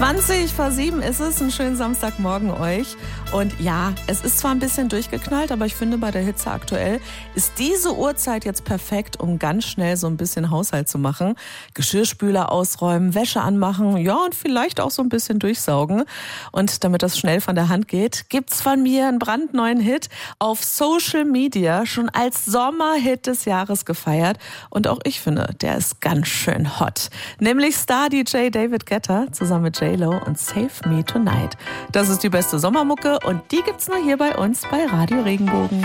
6:20 ist es. Einen schönen Samstagmorgen euch. Und ja, es ist zwar ein bisschen durchgeknallt, aber ich finde, bei der Hitze aktuell ist diese Uhrzeit jetzt perfekt, um ganz schnell so ein bisschen Haushalt zu machen. Geschirrspüler ausräumen, Wäsche anmachen, ja, und vielleicht auch so ein bisschen durchsaugen. Und damit das schnell von der Hand geht, gibt's von mir einen brandneuen Hit auf Social Media, schon als Sommerhit des Jahres gefeiert. Und auch ich finde, der ist ganz schön hot. Nämlich Star-DJ David Guetta zusammen mit J-Lo und Save Me Tonight. Das ist die beste Sommermucke und die gibt's nur hier bei uns bei Radio Regenbogen.